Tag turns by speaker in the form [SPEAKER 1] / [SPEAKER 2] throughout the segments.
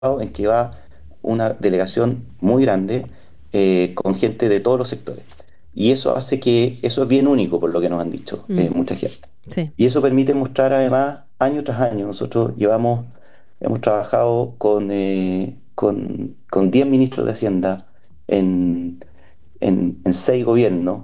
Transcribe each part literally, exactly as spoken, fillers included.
[SPEAKER 1] en que va una delegación muy grande eh, con gente de todos los sectores. Y eso hace que, eso es bien único por lo que nos han dicho
[SPEAKER 2] Mm,
[SPEAKER 1] eh, mucha gente.
[SPEAKER 2] sí.
[SPEAKER 1] Y eso permite mostrar además año tras año. Nosotros llevamos, hemos trabajado con, eh, con, con diez ministros de Hacienda en, en, en seis gobiernos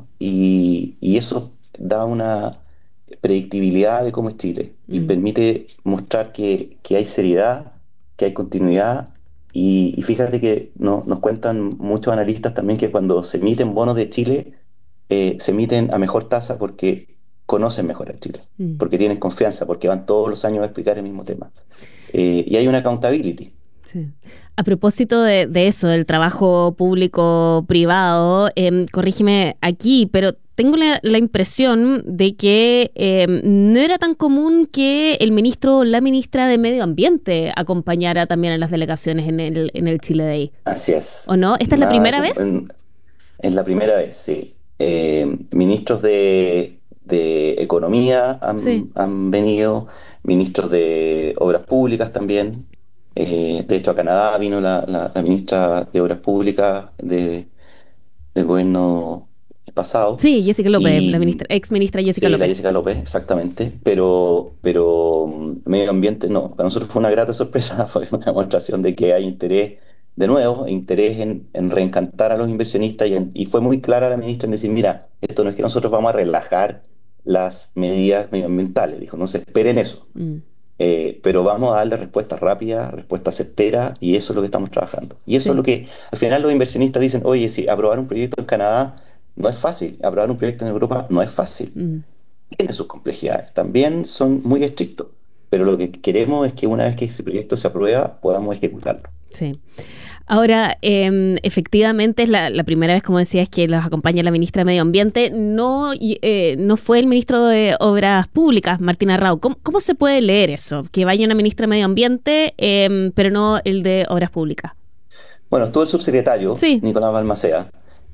[SPEAKER 1] y, y eso da una predictibilidad de cómo es Chile y
[SPEAKER 2] Mm.
[SPEAKER 1] permite mostrar que, que hay seriedad, que hay continuidad y, y fíjate que no- nos cuentan muchos analistas también que cuando se emiten bonos de Chile, eh, se emiten a mejor tasa porque conocen mejor a Chile,
[SPEAKER 2] Mm.
[SPEAKER 1] porque tienen confianza, porque van todos los años a explicar el mismo tema. Eh, y hay una accountability.
[SPEAKER 2] Sí. A propósito de, de eso, del trabajo público-privado, em, corrígeme aquí, pero tengo la, la impresión de que em, no era tan común que el ministro o la ministra de Medio Ambiente acompañara también a las delegaciones en el, en el Chile Day.
[SPEAKER 1] Así es.
[SPEAKER 2] ¿O no? ¿Esta es la
[SPEAKER 1] Nada,
[SPEAKER 2] primera
[SPEAKER 1] como-
[SPEAKER 2] vez?
[SPEAKER 1] en- es la primera vez, sí. Eh, ministros de, de Economía
[SPEAKER 2] Sí.
[SPEAKER 1] han, han venido, ministros de Obras Públicas también. Eh, de hecho, a Canadá vino la, la- la ministra de Obras Públicas de- del gobierno pasado.
[SPEAKER 2] Sí, Jessica López, la
[SPEAKER 1] Y
[SPEAKER 2] ministra, ex ministra Jessica
[SPEAKER 1] sí, la
[SPEAKER 2] López.
[SPEAKER 1] Jessica López, exactamente. Pero, pero mm, medio ambiente no. Para nosotros fue una grata sorpresa, fue una demostración de que hay interés, de nuevo, interés en, en reencantar a los inversionistas y, en- y fue muy clara la ministra en decir, mira, esto no es que nosotros vamos a relajar las medidas medioambientales, dijo, no se esperen eso.
[SPEAKER 2] Mm,
[SPEAKER 1] Eh, pero vamos a darle respuestas rápidas, respuestas certeras, y eso es lo que estamos trabajando. Y eso es
[SPEAKER 2] sí.
[SPEAKER 1] lo que al final los inversionistas dicen, oye, si aprobar un proyecto en Canadá no es fácil, aprobar un proyecto en Europa no es fácil,
[SPEAKER 2] Mm,
[SPEAKER 1] tiene sus complejidades, también son muy estrictos, pero lo que queremos es que una vez que ese proyecto se aprueba, podamos ejecutarlo.
[SPEAKER 2] sí. Ahora, em, efectivamente es la, la primera vez, como decías, que los acompaña la ministra de Medio Ambiente. No, y, eh, no fue el ministro de Obras Públicas, Martín Arrau. ¿Cómo, cómo se puede leer eso? Que vaya una ministra de Medio Ambiente, em, pero no el de Obras Públicas.
[SPEAKER 1] Bueno, estuvo el subsecretario,
[SPEAKER 2] Sí,
[SPEAKER 1] Nicolás Balmaceda.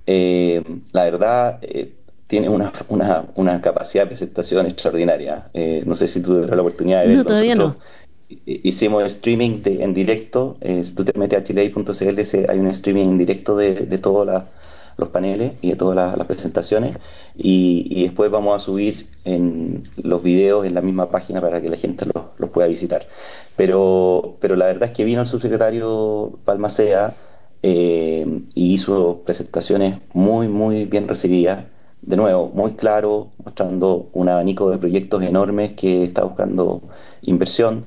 [SPEAKER 1] Eh, la verdad, eh, tiene una, una, una capacidad de presentación extraordinaria. Eh, no sé si tuvieron la oportunidad de
[SPEAKER 2] no,
[SPEAKER 1] verlo.
[SPEAKER 2] todavía
[SPEAKER 1] Nosotros
[SPEAKER 2] no.
[SPEAKER 1] hi- hicimos streaming de- en directo. Eh, si tú te metes a chilei punto c l, se- hay un streaming en directo de, de todos la- los paneles y de todas las, las presentaciones. Y, y después vamos a subir en los videos en la misma página para que la gente los, los pueda visitar. Pero, pero la verdad es que vino el subsecretario Balmaceda eh, y hizo presentaciones muy, muy bien recibidas. De nuevo, muy claro, mostrando un abanico de proyectos enormes que está buscando inversión.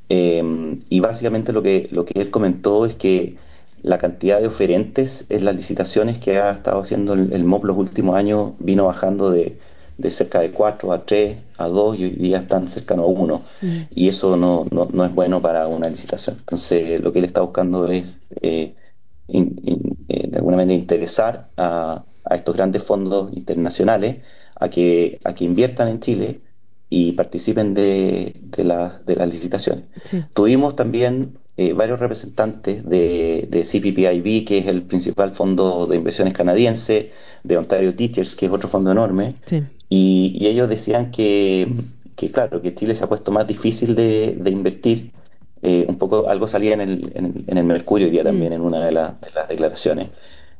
[SPEAKER 1] Eh, y básicamente lo que, lo que él comentó es que la cantidad de oferentes en las licitaciones que ha estado haciendo el, el M O P los últimos años vino bajando de, de cerca de cuatro a tres a dos y hoy día están cercanos a uno.
[SPEAKER 2] Mm,
[SPEAKER 1] Y eso no, no, no es bueno para una licitación. Entonces, lo que él está buscando es, eh, in- in- eh, de alguna manera, interesar a, a estos grandes fondos internacionales a que, a que inviertan en Chile y participen de, de la- de las licitaciones.
[SPEAKER 2] sí,
[SPEAKER 1] Tuvimos también eh, varios representantes de, de C P P I B, que es el principal fondo de inversiones canadiense, de Ontario Teachers, que es otro fondo enorme,
[SPEAKER 2] sí.
[SPEAKER 1] y, y ellos decían que, que, claro, que Chile se ha puesto más difícil de, de invertir. Eh, un poco algo salía en el, en el, en el Mercurio hoy día
[SPEAKER 2] Mm,
[SPEAKER 1] también, en una de, las de las declaraciones.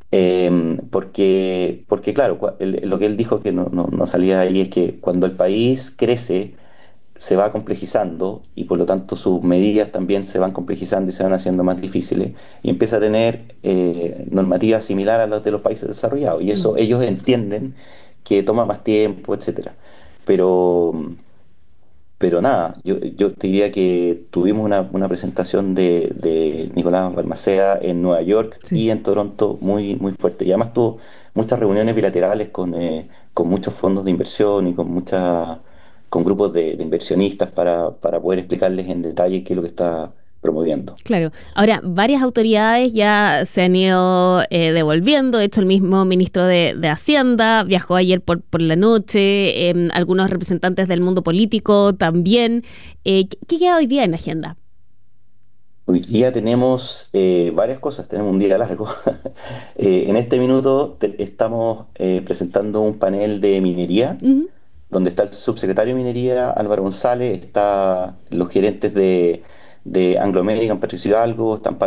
[SPEAKER 1] Eh, porque, porque, claro, cua- el- lo que él dijo que no, no, no salía ahí es que cuando el país crece, se va complejizando y por lo tanto sus medidas también se van complejizando y se van haciendo más difíciles y empieza a tener eh, normativas similares a las de los países desarrollados y
[SPEAKER 2] mm,
[SPEAKER 1] eso ellos entienden que toma más tiempo, etcétera. Pero, pero nada, yo, yo te diría que tuvimos una, una presentación de, de Nicolás Balmaceda en Nueva York
[SPEAKER 2] sí.
[SPEAKER 1] y en Toronto muy, muy fuerte. Y además tuvo muchas reuniones bilaterales con, eh, con muchos fondos de inversión y con muchas, con grupos de, de inversionistas para, para poder explicarles en detalle qué es lo que está promoviendo.
[SPEAKER 2] Claro. Ahora, varias autoridades ya se han ido eh, devolviendo. De hecho, el mismo ministro de, de Hacienda viajó ayer por, por la noche. Em, algunos representantes del mundo político también. Eh, ¿qué, qué queda hoy día en la agenda?
[SPEAKER 1] Hoy día tenemos eh, varias cosas, tenemos un día largo. Eh, en este minuto te- estamos eh, presentando un panel de minería
[SPEAKER 2] Ujú,
[SPEAKER 1] donde está el subsecretario de Minería Álvaro González, está los gerentes de, de Anglo American, Patricio Algo, están